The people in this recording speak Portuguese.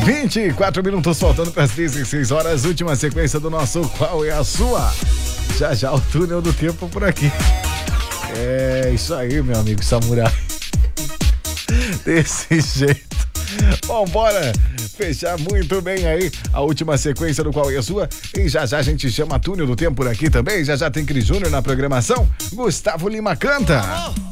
24 minutos faltando para as 16 horas, última sequência do nosso Qual é a Sua? Já já o túnel do tempo por aqui. É isso aí, meu amigo samurai. Desse jeito. Bom, bora fechar muito bem aí a última sequência do Qual é a Sua? E já já a gente chama túnel do tempo por aqui também. Já já tem Cris Júnior na programação. Gustavo Lima canta.